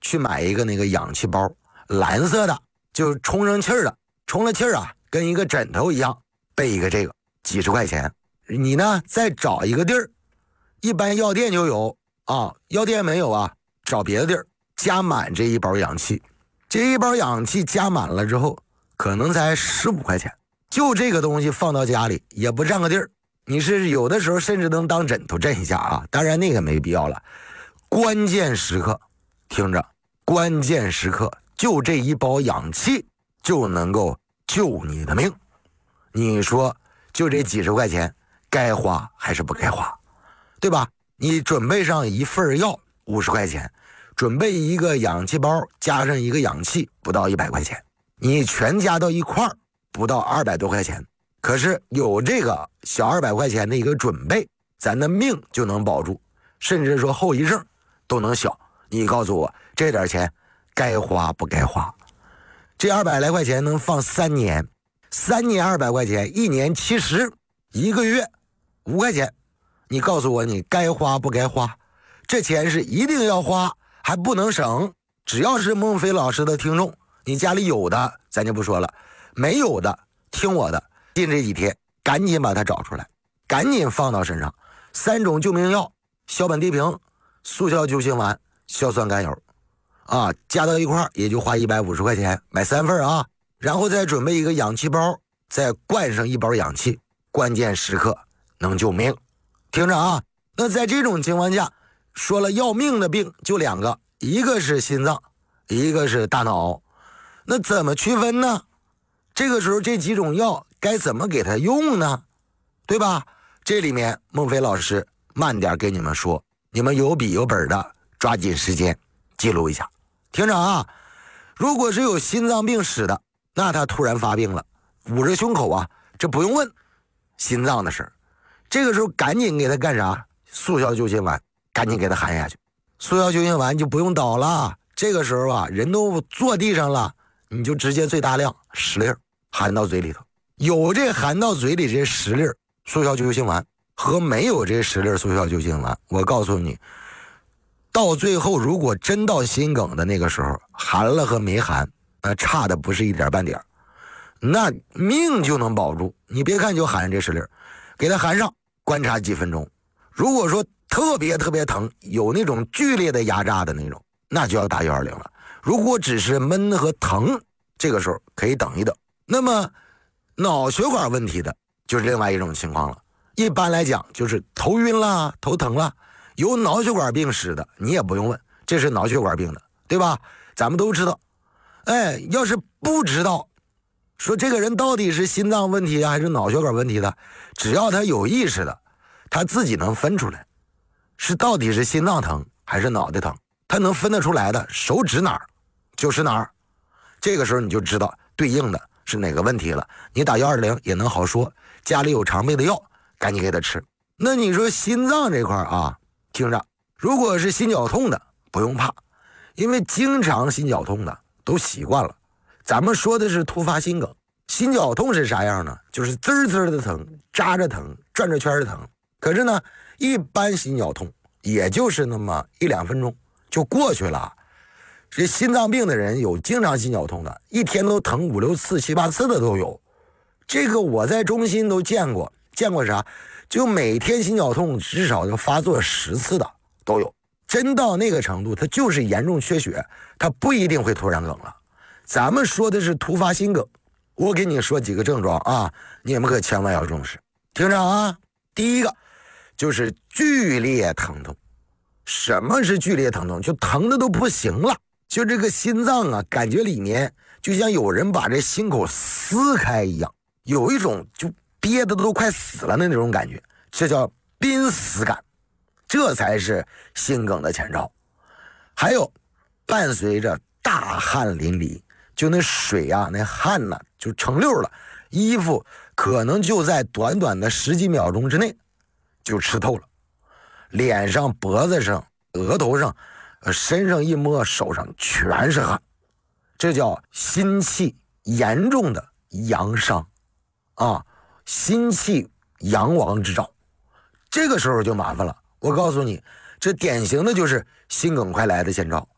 去买一个那个氧气包，蓝色的，就充上气儿的，充了气儿啊，跟一个枕头一样，备一个这个，几十块钱。你呢再找一个地儿，一般药店就有啊，药店没有啊，找别的地儿加满这一包氧气。这一包氧气加满了之后，可能才15块钱。就这个东西放到家里也不占个地儿，你是有的时候甚至能当枕头枕一下啊，当然那个没必要了。关键时刻，听着，关键时刻就这一包氧气就能够救你的命。你说就这几十块钱该花还是不该花，对吧？你准备上一份药50块钱，准备一个氧气包加上一个氧气不到100块钱，你全加到一块儿不到200多块钱。可是有这个小200块钱的一个准备，咱的命就能保住，甚至说后遗症都能小。你告诉我这点钱该花不该花？这200来块钱能放3年，3年200块钱，1年70，一个月5块钱，你告诉我你该花不该花？这钱是一定要花，还不能省。只要是孟非老师的听众，你家里有的咱就不说了，没有的听我的，近这几天赶紧把它找出来，赶紧放到身上。3种救命药：硝苯地平、速效救心丸、硝酸甘油啊，加到一块儿也就花150块钱，买3份啊。然后再准备一个氧气包，再灌上一包氧气，关键时刻能救命。听着啊，那在这种情况下，说了要命的病就2个，一个是心脏，一个是大脑。那怎么区分呢？这个时候这几种药该怎么给它用呢？对吧？这里面孟非老师慢点给你们说，你们有笔有本的抓紧时间记录一下。听着啊，如果是有心脏病史的，那他突然发病了，捂着胸口啊，这不用问，心脏的事儿。这个时候赶紧给他干啥？速效救心丸，赶紧给他含下去。速效救心丸就不用倒了，这个时候啊，人都坐地上了，你就直接最大量10粒含到嘴里头。有这含到嘴里这10粒速效救心丸和没有这10粒速效救心丸，我告诉你，到最后如果真到心梗的那个时候，含了和没含，差的不是一点半点，那命就能保住。你别看就含这10粒，给它含上，观察几分钟。如果说特别疼，有那种剧烈的压榨的那种，那就要打120了。如果只是闷和疼，这个时候可以等一等。那么脑血管问题的就是另外一种情况了。一般来讲就是头晕啦、头疼啦，有脑血管病史的你也不用问，这是脑血管病的，对吧？咱们都知道。要是不知道说这个人到底是心脏问题还是脑血管问题的，只要他有意识的，他自己能分出来是到底是心脏疼还是脑袋疼，他能分得出来的，手指哪儿就是哪儿。这个时候你就知道对应的是哪个问题了，你打120也能好说。家里有常备的药赶紧给他吃。那你说心脏这块啊，听着，如果是心绞痛的不用怕，因为经常心绞痛的都习惯了。咱们说的是突发心梗，心绞痛是啥样呢？就是滋滋的疼，扎着疼，转着圈的疼。可是呢，一般心绞痛也就是那么1-2分钟就过去了。这心脏病的人有经常心绞痛的，一天都疼5、6次、7、8次的都有。这个我在中心都见过啥？就每天心绞痛至少要发作10次的都有。真到那个程度，它就是严重缺血，它不一定会突然梗了。咱们说的是突发心梗，我给你说几个症状啊，你们可千万要重视。听着啊，第一个就是剧烈疼痛。什么是剧烈疼痛？就疼的都不行了，就这个心脏啊，感觉里面就像有人把这心口撕开一样，有一种就憋的都快死了的那种感觉，这叫濒死感，这才是心梗的前兆。还有伴随着大汗淋漓，就那水啊，那汗呢就成溜了，衣服可能就在短短的10几秒钟之内就湿透了，脸上、脖子上、额头上、身上一摸，手上全是汗，这叫心气严重的阳伤啊，心气阳亡之兆。这个时候就麻烦了，我告诉你，这典型的就是心梗快来的前兆。